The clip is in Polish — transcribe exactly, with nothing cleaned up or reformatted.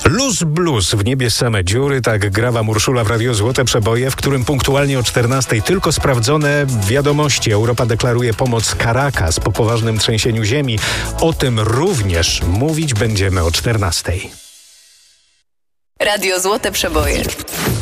Luz blues, w niebie same dziury, tak gra wam Urszula w Radiu Złote Przeboje, w którym punktualnie o czternastej tylko sprawdzone wiadomości. Europa deklaruje pomoc Caracas po poważnym trzęsieniu ziemi. O tym również mówić będziemy o czternastej. Radio Złote Przeboje.